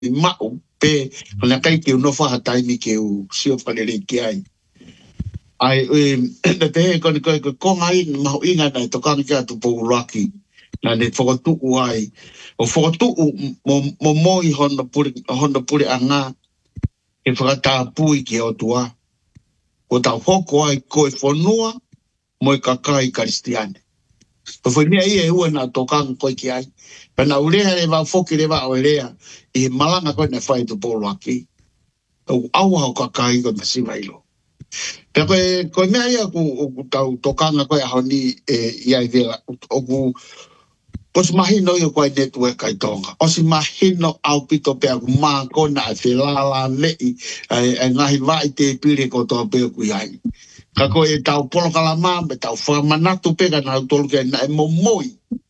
mau pe na kai ke no fa tai mi ke u sio fa le ke ai ai na te ko ngai ma inga na to ka ka tu po lucky na ne fo tu ai o fo tu mo moi hono puri anga e fa ta pui ke o tua o ta hoko ai ko fonua mo ka kai kristiane o foi mea ia e ua na tokan koe ki ai. Pena urea le wau foki le wau elea i malanga koe na whai tu polo aki. Au aua o kakai koe masiwa ilo. Pea koe mea ia ku tau tokanga koe ahoni ia i vela. O si mahino i o koe network kai tonga. O si mahino au pito pea ku maa kona a whelala lei ngahi vai te pire ko toa peo kui ai. Ka koe e tau polo kalama, me tau whamanatu pega na tolu ke na e momoi.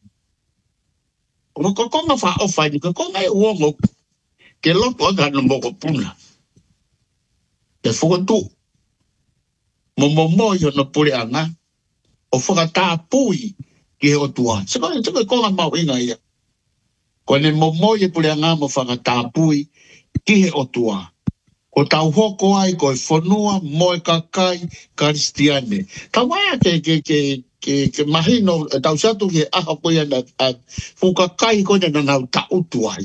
O ko konga wha ofai ni, ko konga e uongo ke loto aga no moko puna. Ke whukotu, mo momoi o no pure anga, o whakata pui ki he o tua. Se koe konga mau inga ia. Ko ne momoi e pure anga mo whakata pui ki he o tua. Ko tau hoko ai ko e whanua mo e kakai kristiane. Ka waia ke mahino tau satu ke aha koe ana fukakai koe na nau tautu ai.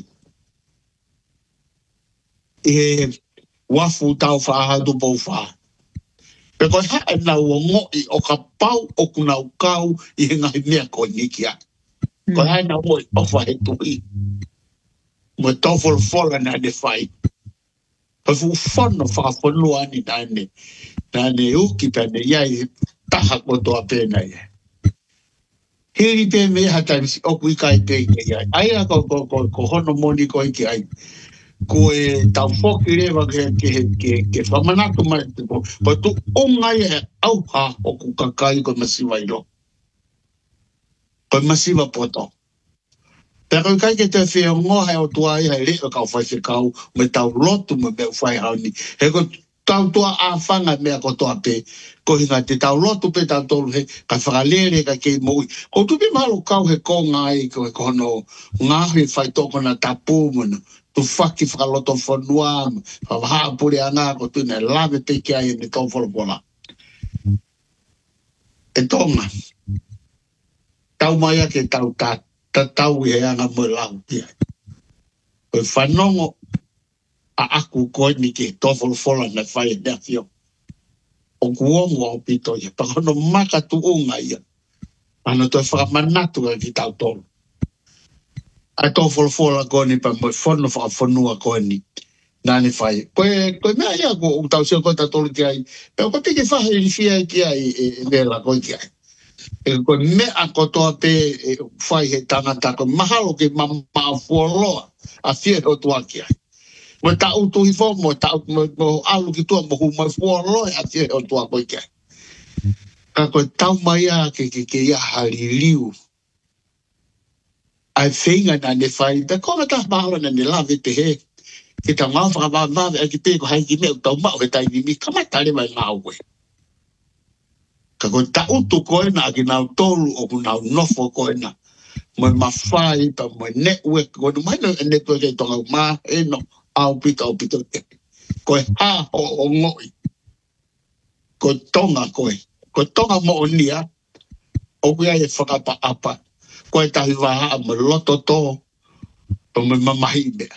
E wafu tau whaahatu pou wha. Pe koe hae nau o ngoi o ka pau o kunau kau i he ngai mea koe nikia. Koe hae nau o ofa he tui. Mo tofol fola na ne whai. Pa fu whano whaafonua ani nane uki pene iai taha ko toa pena ia. Hiri pe me hata oku ikai pe iai. Aia ko hono moni ko iki ai. Ko e tau whoki rewa ke whamanatu mai. Po tu ongai e au ha oku kakai ko masiwa iro. Ko masiwa poto. Pero kai ke te whia ngoha o tua i hei reo kau whai whikau me tau lotu me meu whai hauni. He ko tau tua a whanga mea ko toa pe. Ko hinga te tau lotu pe tau tolu he ka whakalere ka kei moui. Ko tupi malo kau he ko ngai ko he kono ngahi whai toko na tapu muna. Tu whaki whakaloto whanua whawaha pure anga ko tune lave pe kia e ne tau wholopola. E tonga. Tau mai ake tau tau he anga mo lau tia. Koe whanongo a aku koe ni ke tofolo fola na whai e nea fio. O kuongo au pito ia. Pakono maka tu unga ia. Ano toi whakamanatu ka ki tau tolu. A tofolo fola koe ni pa mo whono whakafonua koe ni. Nane whai. Koe mea ia ko tau sio koe ta tolu ki ai. Peo koe piki whahe ni fia ki ai e mela koe ki ai. E koe mea ko toa pe whai he tangata ko mahalo ke mawhuoloa a fia o tua ki ai. Mo ta utu hi fo mo alu ki tua mo hu mawhuoloa a fia o tua koe ki ai. Ka koe tau mai a ke ia haliliu. Ai whinga na ne whai. Pe konga ta mahalo na ne lawe te he. Ke ta ngau whakamawe a ki pe ko hai ki mea tau mau he tai mimi. Kamatare mai ngau koe. Ka koe ta utu koe na ki nau tolu o ku nau nofo koe na. Mo mawhai pa mo network koe no mai no network e tonga ma e no au pito te. Koe ha o ngoi. Koe tonga koe. Koe tonga mo o nia. O kuia e whakapa apa. Koe tahi waha mo loto to. Pa mo mamahi mea.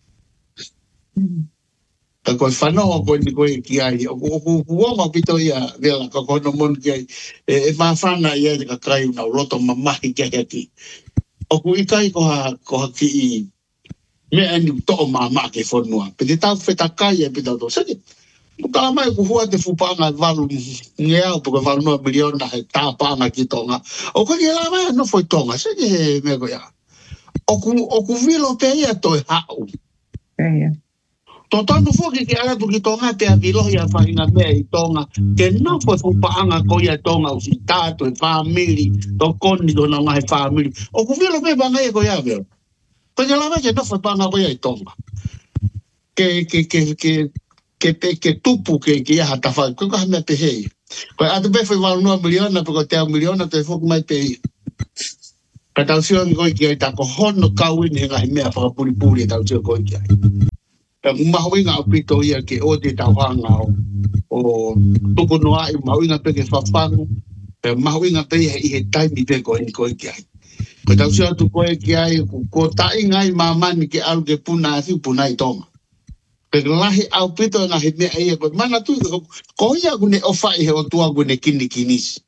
Ka koe whanau koe ni koe ki ai. O kuonga pito ia vela ka kono mon ki ai. E mawhana ia ka kai una loto mamahi ki ai. O ku ikai ko ha ki i. Mea ni to'o mama ke whanua. Pe te tau whetakai e pita to. Sake. Kala mai ku hua te whupanga walu ngeau puka walu noa miliona he tāpanga ki tonga. O koe ke la mai no foi tonga. Sake he me koe ia. O ku vilo pe ia toi hau. Ia. Tō tānu whoki ki aratu ki tonga te a vilohi a whahinga mea i tonga. Ke nā koe whupaanga ko ia tonga o si tātu e whāmiri. Tō koni tō nā ngahe whāmiri. O ku vilo pe banga e ko ia veo. Koe ke la mai ke nā whupanga ko ia i tonga. Ke tupu ke ia hata whai. Koe kaha mea pe hei. Koe atu pe whai walu noa miliona pe ko te au miliona te whoku mai pe ia. Ka tau sio ki koe kia ta ko hono kau ni ngai mea whakapuri tau sio koe kia. Ka mahoinga o pito ia ke o te tau hanga o tuku noa i mahoinga pe ke whawhangu. Pe mahoinga pe i he taimi pe koe ni koe kia. Ko tau sio atu koe kia ko tai ngai mamani ke alu ke puna asi puna i tonga. Pe lahi au pito na he mea ia koe mana tu ko ia kune ofa i he o tua kune kini kinisi.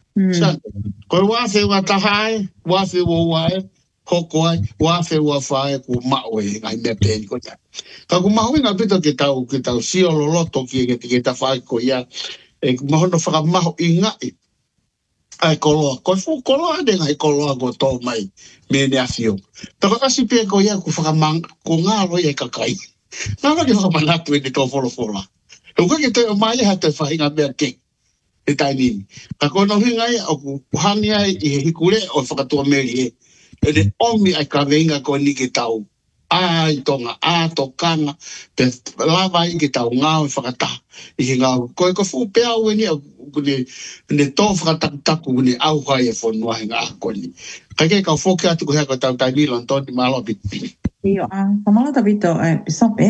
Koe wafe wa tahai, wafe wa wae, hoko ai, wafe wa fae ku mao e ngai mea pēni ko ta. Ka ku mahui ngā pito ke tau sio loloto ke ta whae ko ia, e mahono whakamaho i ngai. Ai koloa, koe fu koloa de ngai koloa ko tō mai, me ne afio. Tako kasi pē ko ia ku whakamang, ko ngā roi e kakai. Ngā roi whakamanatu e ne tō wholofola. Ko ke te o mai ha te whainga mea kei. E tai nini. Ka kono hinga ia o ku hangi ai i he hikure o whakatua meri e. E ne omi ai ka veinga ko ni ke tau. Ai tonga, tokanga, te lava i ke tau ngāo i whakataha. I he ngāo, koe ko fu pēa ue ni, ne tō whakataku ne au hai e whanua he ngā koni. Ka kei kau whoke atu ko hea ko tau tai nilon tōni malo piti. Iyo, whamalo tabito, pisope,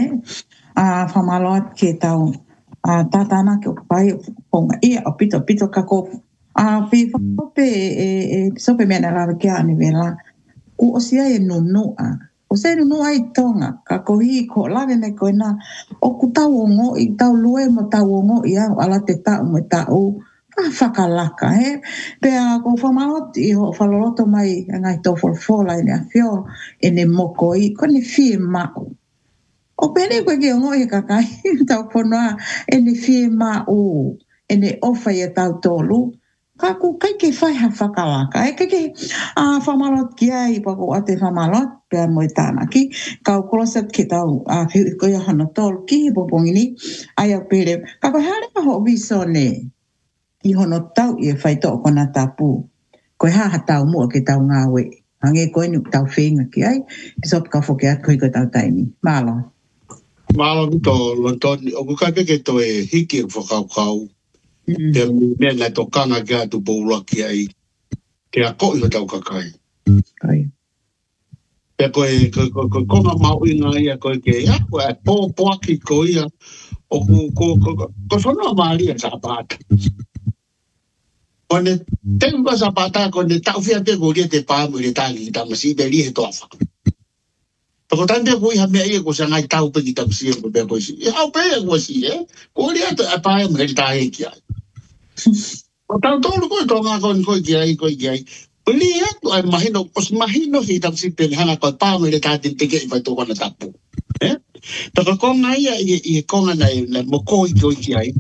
whamalo ke tau, tātāna ke o pai ponga ia o pito kako pi whakope pisope mea na rawa kia ane vela ku o sia e nunua o se nunua i tonga ka kohi ko lawe me koe na o ku tau ongo i tau lue mo tau ongo i au ala te tau mo tau whakalaka he pea ko whamarot i ho whaloroto mai ngai tō whalfola i ne a whio e ne moko i ko ne whie mao o pene koe ke ongo e kakai, tau ponoa, e ne whie mā o, e ne ofa i a tau tōlu, ka ku kai ke whai ha whakalaka, e kai ke whamalot ki ai, pako a te whamalot, pēr mo i tāna ki, kau kolosat ke tau, koe hana tōlu ki, popongini, ai au pere, ka koe hare ho viso ne, i hono tau i e whai tō kona tapu, koe ha tau mua ke tau ngāwe, hange koe ni tau whenga ki ai, pisop ka whoke at koe koe tau taimi, mālo. Malo to lontoni o ku kape ke to e hiki o whakaukau. Te mea nai to kanga kia tu poulaki ai. Te a koi ho tau kakai. Te koe konga mau inga ia koe ke ia koe a poaki ko ia o ko whanua maalia sa pata. Kone te uka sa pata kone tau whia te ko ria te pāmu i re tāngi ki tamasi te rie he toa whaka. Ko tante ko ia mea ia ko sa ngai tau pe ki tamasi ko pe ko si. E au pe ko si e. Ko ria te a pae mo heri tae ki ai. Ko tau tolu ko to ngā ko ki ai. Pili atu ai mahino, os mahino hi tamasi pe hanga ko pāmu i re tāte teke i vai tō kona tapu. Taka konga ia i konga nei mo ko i ki ai.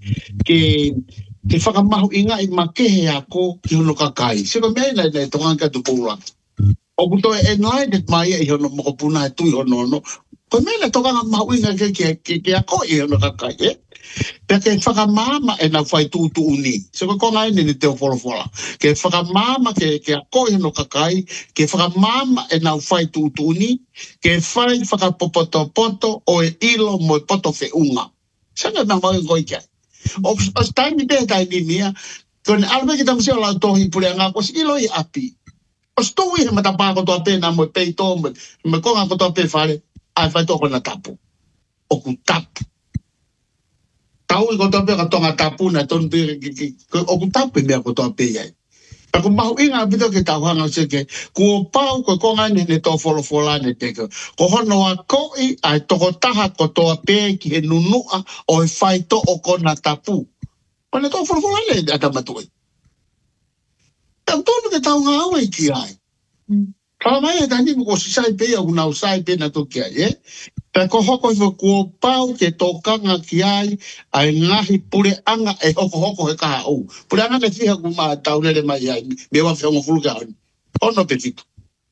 Ke whakamahu inga i makehe ako ki hono kakai. Siko mea nei tonganga tu pūra. O kuto e ngai te mai i hono moko puna e tui hono. Ko mea tonganga mahu inga ke ako i hono kakai, e? Pea ke whakamama e nau whai tūtu uni. Siko konga ene ni te o wholofola. Ke whakamama ke ako i hono kakai, ke whakamama e nau whai tūtu uni, ke whai whakapopoto o e ilo mo e poto whiunga. Sanga na mau ngoi kia. O taimi te taimi mia, kone alme ki tamusio lau tohi pule ngā kos ilo i api. O stoi he matapā kotoa pēnā mo e peito, me konga kotoa pē whare, ai whai tōko na tapu. O ku tapu. Tau i kotoa pē ka tonga tapu na tonu pē, o ku tapu i mea kotoa pē iai. Ako mahu inga pito ke tau hanga se ke, kua pau ko konga ne tō wholofola ne teke. Ko hono a koi ai toko taha kotoa pē ki he nunua o e whai tō o kona tapu. O ne tō wholofola ne atamatui. Tau tonu ke tau ngā awa i ki ai. Kala mai e tani mo ko si sai pe au nau sai pe na to ki ai, e? Pea ko hoko i kua pau ke tōkanga ki ai, ai ngahi pure anga e hoko he kaha au. Pure anga ne whiha ku maa taunere mai ai, me wa whiongo fulu ka honi. Ono pe fitu.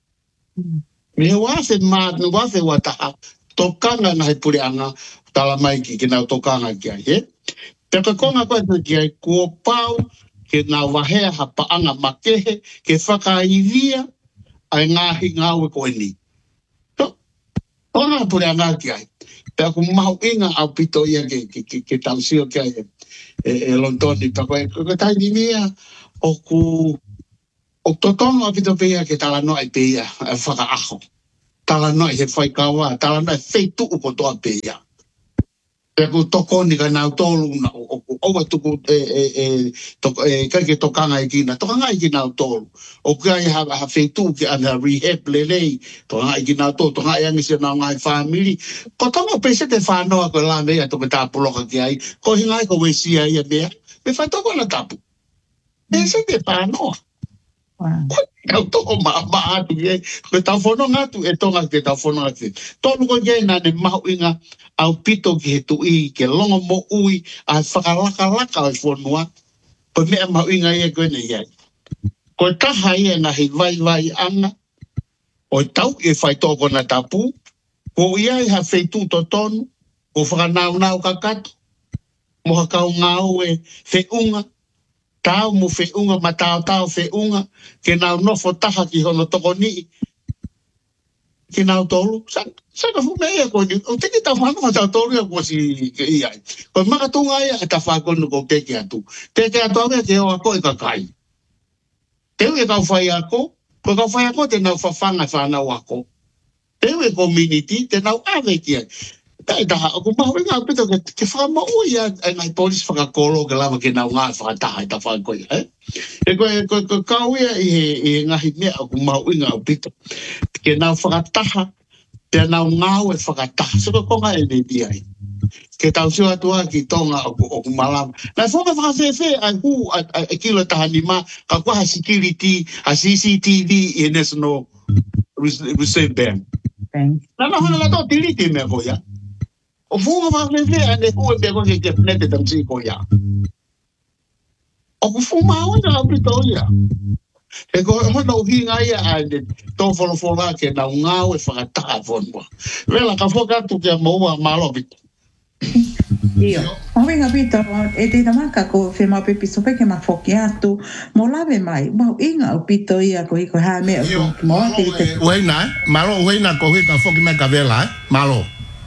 Me wafe maa, me wafe wataha, tōkanga ngahi pure anga, tala mai ki nau tōkanga ki ai, e? Pea ko konga koe ki ai, kua pau, ke nā wahea hapa anga makehe, ke whakaivia, ai ngāhi ngāwe koe ni. O ngā pure a ngā ki ai. Pea ku mahu inga au pito ia ke tausio ki ai e lontoni. Pea koe taini mia o ku O totono a pito pea ke tala no ai pea whakaaho. Tala no he whaikawa, tala no feitu uko toa pea. E ko toko ni ka nau tolu na o tuku kai tokanga i kina tokanga i kina tolu o kai ha feitu ke ana rehab lele tokanga i kina tolu tokanga i angi se na ngai family ko tonga pese te whanoa ko la mea to ta puloka ki ai ko hinga ko we sia ia mea me fa toko na tapu pese te whanoa Kau toko maa atu ye, ko tau whono ngatu e tonga ke tau whono ngatu. Tonu ko ye na ne mahu inga au pito ki he tui, ke longo mo ui, a whakalaka o whonua, ko mea mahu inga ye koe ne ye. Ko taha ye na he vai anga, o tau e whai toko na tapu, ko ia i ha wheitu to tonu, ko whakanau kakatu, moha kau ngau e whiunga, tau mo whiunga, ma tau whiunga, ke nau nofo taha ki hono toko ni, ke nau tolu, saka fu mea ko ni, o teki tau whanu ma tau tolu ya ko si ke iai. Ko makatunga ia e ta whakonu ko teke atu. Teke atu awea ke o ako e kakai. Teu e kau whai ako, ko kau whai ako te nau whawhanga whanau ako. Teu e community, te nau awe kia. Tai taha, ako mahu inga pito ke whama ui a ngai polis whakakolo ke lama ke nau ngā whakataha e ta whakoi. E koe kau ia i ngahi mea ako mahu inga pito. Ke nau whakataha, te nau ngau e whakataha. Saka konga e ne biai. Ke tau siwa tua ki tonga o malama. Nai whoka whakawhewe ai hu a kilo taha ni ma, ka kua ha security, ha CCTV i National Reserve Bank. Nana hana la tō tiriti mea ko ia. O whoka whakawhewe ane hu e mea ko ke nete tamsi ko ia. O ku whuma ona a pito ia. E ko hana o hinga ia ane tō wholowhola ke nau ngau e whakataha whonua. Vela ka whakatu kia maua malopito. Io. Mawenga pito, e te tamaka ko whema pepi sope ke mawhoki atu, mo lawe mai, mau inga o pito ia ko hiko haa mea o moa te te. Uheina, malo uheina ko hika whoki me ka vela, malo.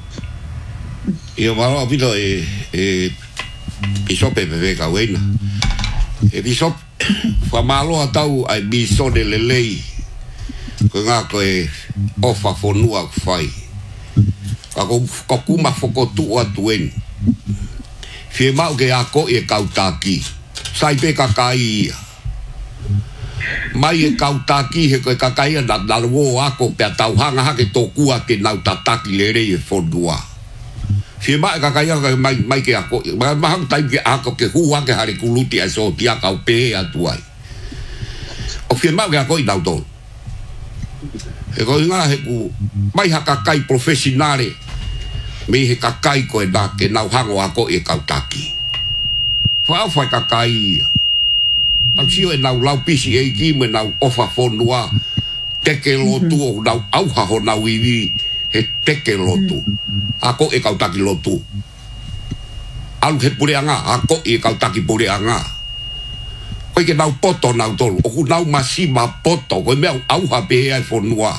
Io malo o pito e sope pepe ka uheina. E bisop, wha malo a tau ai bisode lelei, ko ngā ko e ofa whonua ku whai. Ka kuma whokotu o atuen. Whie mau ke ako e kautaki. Sai pe kakai ia. Mai e kautaki he koe kakai na nalwo ako pia tauhanga hake tōkua ke nau tataki le rei e whonua. Whie mai kakai aka mai ke ako. Mahang taim ke ako ke hua ke hare kuluti a so tia kau pehe atuai. O whie mau ke ako i nau tōru. He koe ngā he ku mai hakakai profesionale me he kakai koe nā ke nau hango ako e kautaki. Whao whai kakai ia. Tau sio e nau lau pisi e ki me nau ofa whonua teke lotu o nau auhaho nau iwi he teke lotu. Ako e kautaki lotu. Alu he pureanga, ako e kautaki pureanga. Koe ke nau poto nau tolu, oku nau masima poto, koe mea auha pehe ai whonua.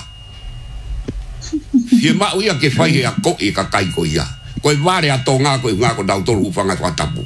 Hie mau ia ke whai he ako e kakai ko ia. Koe ware ato ngā koe ngā ko nau tolu uwhanga whatapu.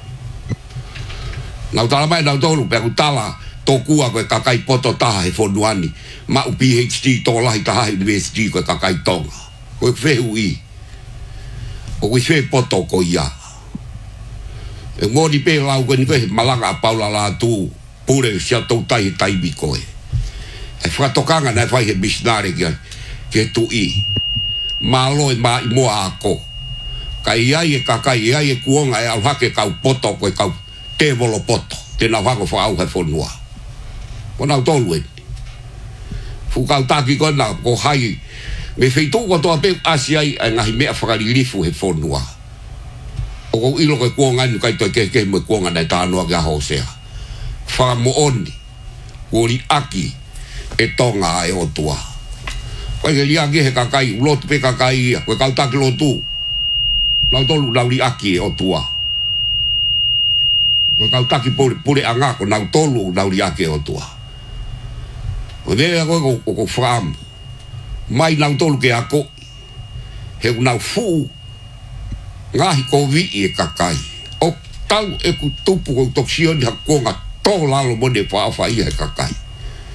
Nau tala mai nau tolu, pia ku tala tōkua koe kakai poto taha he whonuani. Mau PhD tō lahi taha university koe kakai tonga. Koe whehu i. O koe whe poto ko ia. E ngōni pē lau koe ni koe he malanga a paula la tū. Pure sia tau tai taibi koe. E whakatokanga nai whai he misnare kia. Ke tu i. Malo e ma i moa ako. Ka iai e kakai, iai e kuonga e au hake kau poto koe kau te volo poto. Te nau hako wha au he whonua. Ko nau tolu e. Fukau taki koe nau ko hai. Me wheitu ko toa peu asiai ai ngahi mea whakaririfu he whonua. O ko ilo koe kuonga inu kai toi ke mo kuonga nei tānoa kia hosea. Wha mo oni. Kuri aki e tonga e o tua. Koe ke liangi he kakai, ulotu pe kakai ia, koe kautaki lotu. Lau tolu nau li aki e o tua. Koe kautaki pure anga, ko nau tolu nau li aki e o tua. Koe vea koe ko whaamu. Mai nau tolu ke ako, he nau fuu, ngahi ko vi e kakai. O tau e ku tupu ko toksioni ha konga tō lalo mone whaawha ia he kakai.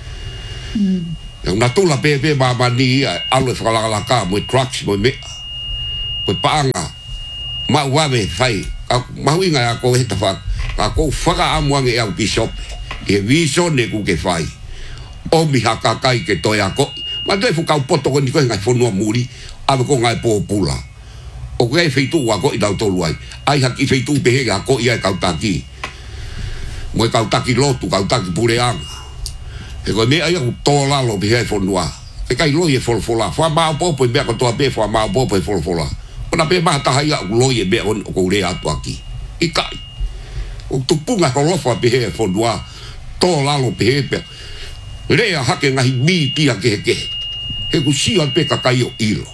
Yang natula pepe mamani alo whakalaka mo trucks mo me. Ko paanga. Ma wawe fai. Ma winga ako hita fa. Ako whaka amuange au bishop. E viso ne ku ke fai. O mi hakakai ke toi ako. Ma te fu kau poto ko ni ko ngai fonua muri. Ave ko ngai popula. O ko ai feitu ako i dau tolu ai. Ai haki feitu pehe ako i ai kau taki. Mo kau taki lotu kau taki pureanga. E ko me ai ko tola lo pehe fonua. E kai lo ye folfola. Fa ma popo be ko to be fa ma popo folfola. Ona pe ma ta ia lo ye be on ko le atu aki. I kai. O tupunga ko lo fa pehe fonua. Tola lo pehe pe. Rea hake ngahi mi tia ke. He ku sia pe kakai o ilo.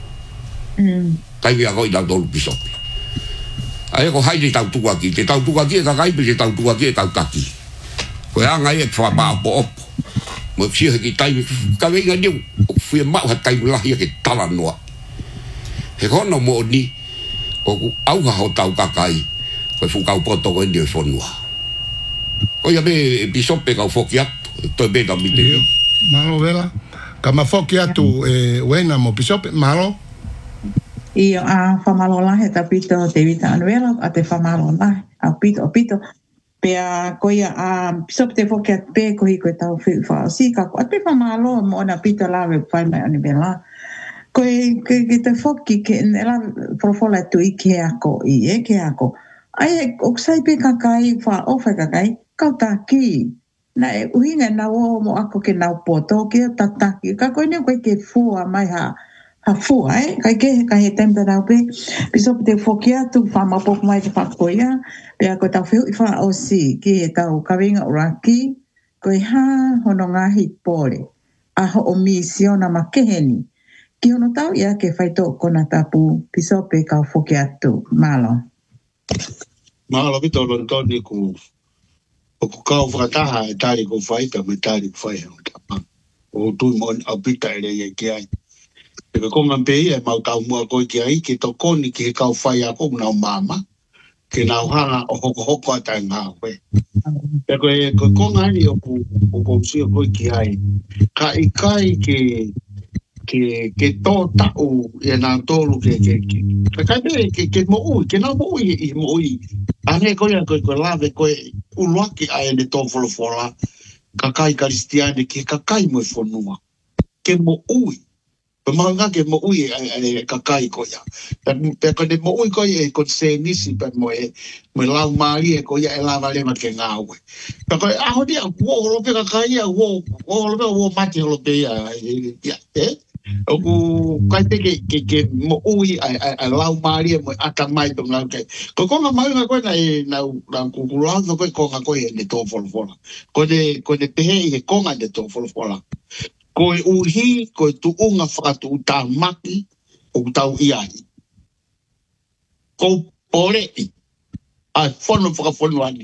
Kai via ko i dau tolu pisopi. Ai ko haide tau tuku aki. Te tau tuku aki e kakai pe te tau tuku aki e tau taki. Ko anga e wha maa po opo. Mo sia he ki taimi. Ka wenga niu. O fia mau ha taimi lahi ke tala noa. He kono mo ni. O ku auha ho tau kakai. Ko e fukau poto ko indio e whonua. Ko ia me pisope kau foki atu. Toi beta mite. Malo vela. Ka mafoki atu wena mo pisope. Malo. Iyo a whamalola he tapito te vita anuela a te whamalola a pito pea koia a pisop te foke at pe kohi koe tau whiwha o sika ko at pe whamaloa mo na pito lawe whai mai anibela koe te foki ke nela profola tu i ke ako i e ke ako ai oksai pe kakai wha ofa kakai kau taki na e uhinga na o mo ako ke nau poto ke tataki ka koe ne koe ke fua mai ha fu kai ke kai tempo da pe piso te fokia tu fama pok mai te fakoia pe ko ta fu fa o si ki ta o kavinga uraki ko ha hononga hi pore a o misiona makeheni ki ono tau ia ke fai to kona tapu piso pe ka fokia tu malo vito lontoni ku o ku kau frataha e tari ko fai ka me tari fai o tu mon abita ele ye ki ai e ko ngampe e mau kau mua ko ki ai ki to koni ki kau fai ako na mama ki na hanga o hoko ata nga we e ko ngani o ku si ko ki ai kai ke to ta o e na tolu ke ke mo u ke na mo u ane ko ya ko lave ko uloki ai ne to fola kakai kristiane ki kakai mo fonua ke mo u Pemanga ke mo ui kakai ko ya. Pe ko de mo ui ko e ko se nisi pe mo lau mari e ko ya e lava le ma ke ngawe. Pe ko a ho dia wo lo pe kakai ya wo lo pe wo mati lo pe ya o ku kai te ke mo ui a lau mari e mo ata mai pe ngau ke. Ko nga mai nga ko na ku lau ko nga ko e ne to fola. Ko de pe he ko nga de to fola. Ko e uhi, ko e tuunga whakatu uta maki o tau iahi. Ko porei, ai whono whakawhono ani.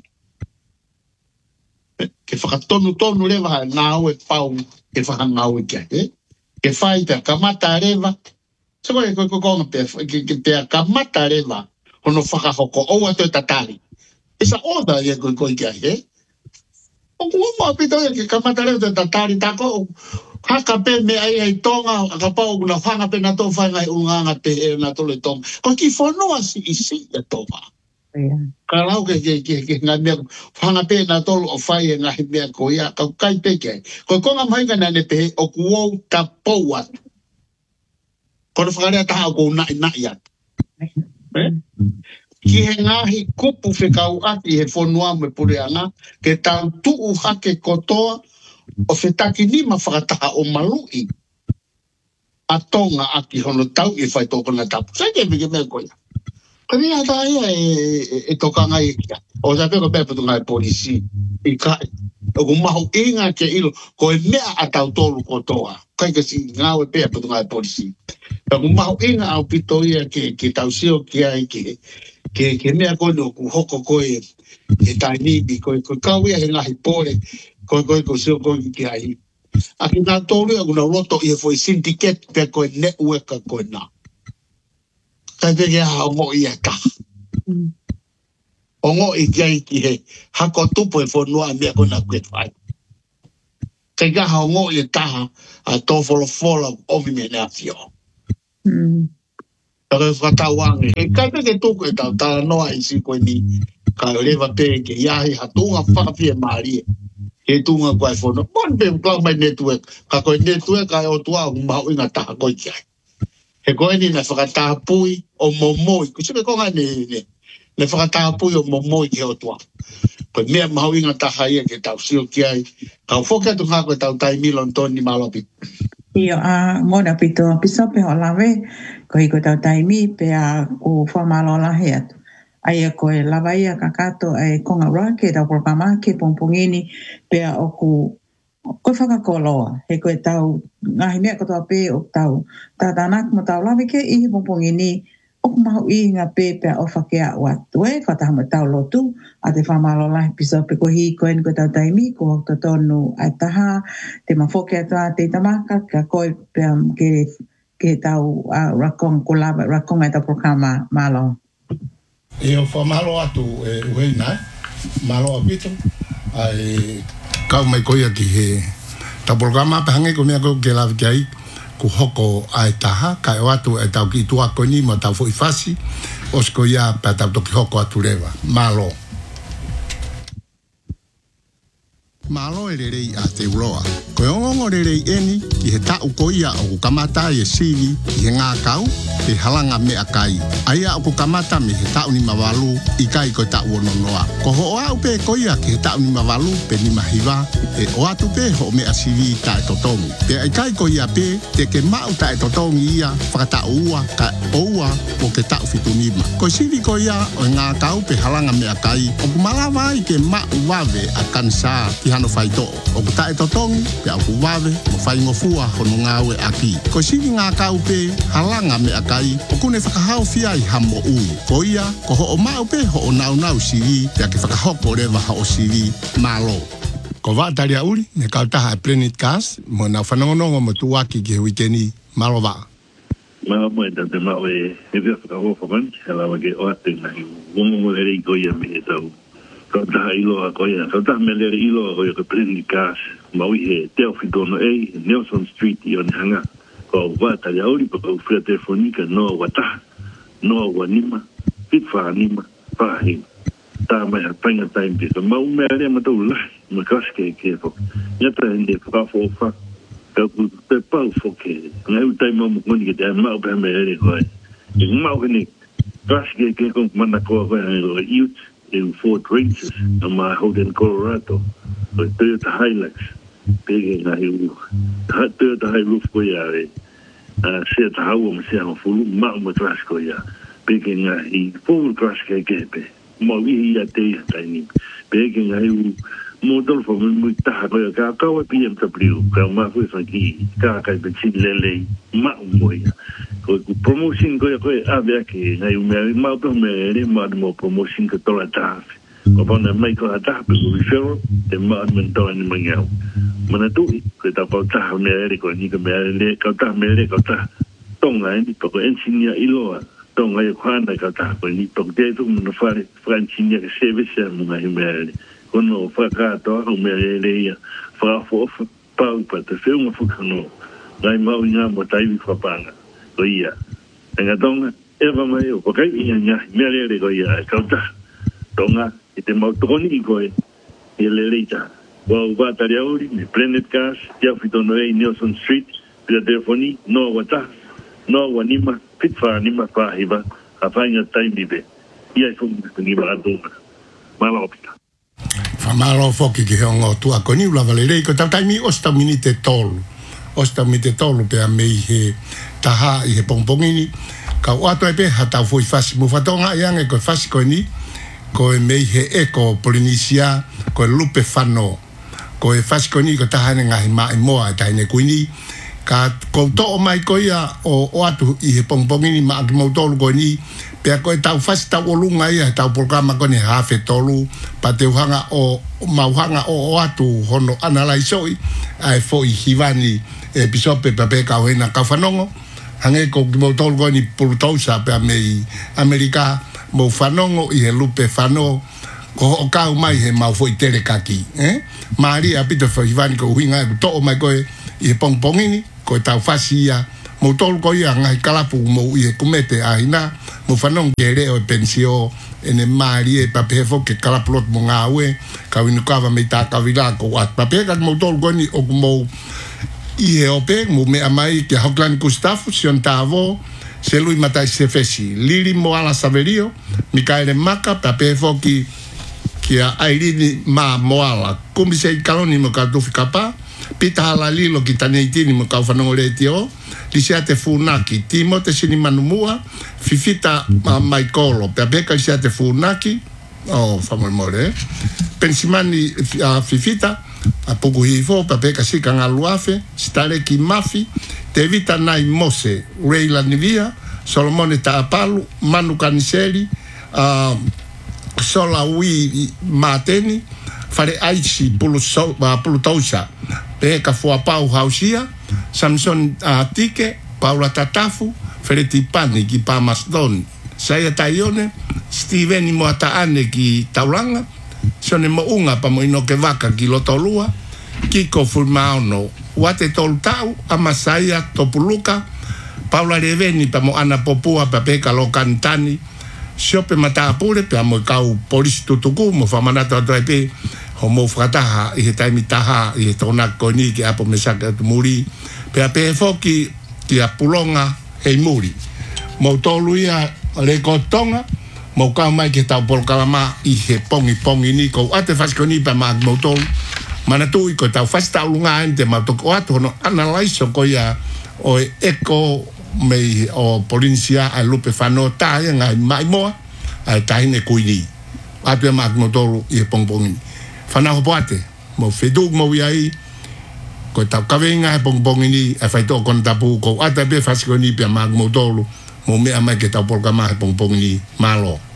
Ke whakatonu lewa ha ngāu e pau ke whakangāu e kia. Ke whai pia kamata rewa. Sako e koe konga pia kamata rewa hono whakahoko oua toi tatari. Esa oda e koe kia he. O kuuma pito e ke kamata rewa toi tatari tako haka pe me ai tonga ka pau na fanga pe na to fanga unga te na to le tong ko ki fono asi isi ya toba ka lau ke nga me fanga pe na to o fai nga me ko ya ka kai pe ke ko nga mai nga ne pe o ku ta powa ko fanga ta ko na ya ki he ngahi kupu whekau ati he whonua me pureanga ke tau tuu hake kotoa o whetaki ni ma whakataha o malui a tonga aki hono tau i whai tōkona tapu. Sai ke mike mea koia. Kani ata ia e tokanga i kia. O sa peko mea putunga e polisi i kai. O ku mahu inga ke ilo ko e mea a tau tolu kotoa. Kai ka si ngau e pea putunga e polisi. O ku mahu inga au pito ia ke tau sio kia i ke mea koe no ku hoko koe e tainibi koe kau ia he ngahi pore ko sio ko ki ai aki na tolu aku na loto i foi syndicate pe ko network ko na ka te ya mo ia ka ongo i kai ki he hako tupo e fo no a me ko na kwet fai Kai gaha o ngō i taha a tō wholofola o mi me nea fio. Kare whakatau ange. E kai peke tōku e tau tala noa i si koe ni ka rewa pere ke iahi ha tūnga whakawhia maari e tūnga koe whono. Mon pe klau mai network. Ka koe network ai o tua o mau inga taha koe ki ai. He koe ni na whakataha pui o momoi. Kusipe konga ne whakataha pui o momoi ki o tua. Koe mea mau inga taha ia ke tau sio ki ai. Kau whokia tu hako e tau tai milon toni malopi. Iyo, mona pito pisope ho lawe, ko hiko tau taimi pe a o whamalo lahe atu. Aia koe lawa ia kakato e konga roa ke tau programa ke pompongini pe a o koe whakakoloa. He koe tau ngahi mea kotoa pe o tau tātanak mo tau lawe ke ihi pompongini o mahu i ngā pe o whakea o atu e, whatahama tau lotu, a te whamalo lahi pisope ko hi koe ni koe tau taimi, ko hokta tonu ai taha, te mawhoke atua te tamaka, ka koe pe ke tau rakong ko lava, rakong ai tau programa malo. E o whamalo atu e uheina, malo a pito, ai kau mai koia ki he tau programa, pehange ko mea ko ke lawe ki ai, ku hoko ai taha, kai o atu e tau ki tua koni ma tau fo i fasi, osko ia pa tau toki hoko atu rewa. Malo. Malo e rerei a te uroa. Koe ongongo rerei eni ki he tau koia o ku kamata e sivi ki he ngā kau, te halanga mea kai. Aia o ku kamata me he tau ni mawalu i kai koe tau ononoa. Ko ho o au pe koia ki he tau ni mawalu pe ni mahiwa, e o atu pe ho mea sivi ta e totongi. Pe ai kai koia pe te ke mau ta e totongi ia whakata ua ka oua o ke tau fitunima. Ko sivi koia o ngā kau pe halanga mea kai, o ku malawa i ke mau wawe a kansa ki hano whaito. O ku ta e totongi pe au ku wawe mo whai ngofua hono ngāwe aki. Ko sivi ngā kau pe halanga mea kai, o kune whakahau fia i hamo ui. Ko ia, ko ho o mau pe ho o nau sivi, pe ake whakahoko rewa ha o sivi malo. Ko wātaria uri, me kautaha e Planet Cast, mo nau whanongonongo mo tuaki ki he wikeni malo wā. Mā moe te mau e vea whakahofa man, he lawa ke o ate nai, wongongo e rei koia me e tau. Kautaha iloa koia, kautaha me lere iloa koia ka Planet Cast, mau i he teo whitono e, Nelson Street i o hanga. Ko wātaria uri, pa kau whia telefonika noa wataha, noa wanima, pitwha anima, whahima. Tā mai a painga time pe, ka mau mea rea matau lahi, ma kaske e ke fok. Nyata hende whakafofa, ka ku te pau foke, ngai utai mau mukoni ke te mau pe mea rea koe. E mau hene, kaske e ke kong mana koa koe hane koe youth in Fort Ranges, na ma Holden, Colorado, koe Toyota Hilux, pege ngahi u, Toyota Hilux koe are, sea tahaua ma sea mafulu, mau ma kaske koe a, pege ngahi, full kaske e ke pe. Mo ihi a te ia taini. Peke ngai u model for me taha koe ka kaua BMW, ka mawhi whaki, ka kai petin lelei, ma umoia. Koe ku promotion koe awea ke ngai u mea, mau pe mea ere, maa mo promotion ka tola tahafi. Ko pona mai ko a tahapi ku referral, te maa mentoa ni mangiau. Mana tui, koe ta pau taha mea ere, koe ni ka mea ere, kau taha mea ere, kau taha tonga eni, pa koe engineer iloa. Tonga e kwana ka tāko ni tok te tu muna whare whanchinia ka sevese munga hi mea kono whakatoa o mea ia whakafofa pau pa te whiunga whakano ngai mau ngā mo taiwi whapanga ko ia enga tonga ewa mai o pakai ia ngahi mea ere ko ia e kauta tonga i te mau tokoni i koe i lereita wau wātari auri me Planet Cast ia whitono e Nelson Street pia telefoni noa wata noa wanima pitwha anima whahiwa, a whainga taimi be. Ia i whungu ni wa atunga. Malo opita. Whamalo whoki ki heongo tua koni ula valerei, ko tau taimi osta mini te tolu. Osta mini te tolu pea mei he taha i he pongpongini. Ka uato e pe ha tau fui whasi mu whatonga iange koe whasi koe ni. Koe mei he eko Polynesia, koe lupe whano. Koe whasi koe ni ko tahane ngahi mai moa e tahine kuini. Ka kouto'o mai koia o atu i he pongpongini ma aki mautolu koe ni pea koe tau whasi tau olunga ia tau programa koe ne hawhe tolu pa te uhanga o mauhanga o atu hono analai soi ai fo i hiwani e pisope pa pe kau hena kau whanongo hange ko ki mautolu koe ni pulutousa pea mei Amerika mo whanongo i he lupe whano ko o ka mai he mau foi tele kaki mari apito foi vani ko winga to mai ko e pongpongini ko tau fasia mo tol ko ia ngai kalapu mo i kumete aina mo fanong gere o pensio ene mari e pape fo ke kalaplot mo ngawe ka winu ka va meta ka vila ko wat pape ka mo tol ko ni o mo i e ope mo me amai ke Hoklan Gustavo siontavo se lui matai se fesi Lili mo ala Saverio Mikaele Maka pape fo ki a airini ma moala kumi se kaloni mo ka tufi kapa pita hala lilo ki taneitini mo ka whanongo retio lisiate funaki Timote sini manumua fifita maikolo pepeka lisiate funaki famolmore pensimani fifita apuku hifo pepeka sika ngaluafe stare ki mafi tevita nai mose Reila Nivia Solomone Taapalu Manu Kaniseli sola wi mateni fare aici pulu tausa pe ka fua pau hausia Samson Tike Paula Tatafu Fereti Pani ki pa Masdon saya taione Steven Moataane ki Taulanga sone mo unga pa mo inoke vaka ki Lotolua Kiko Fulmaono wate toltau amasaya Topuluka Paula Reveni pa mo ana popua pa pe ka lokantani siope mata apure pe amo kau polisi tutuku mo famanata pe homo frataha i taimi taha i tona koni ki apo mesaka muri pe ape foki ki apulonga hei muri mo toluia le kotonga mo ka mai ki tau polkalama i he pongi ni ko ate faskoni pa mag mo tol mana tu i ko tau fasta lunga ente ma to ko ato no analyze ko ya o eko me o policia a lupe fano ta nga mai moa a taine kuini ape mag motolo i pongpongini fana hopoate mo fedu mo wiai ko ta kavenga pongpongini a faito kon tapu ko ata be fasikoni pe mag motolo mo me ama ke ta porka ma pongpongini malo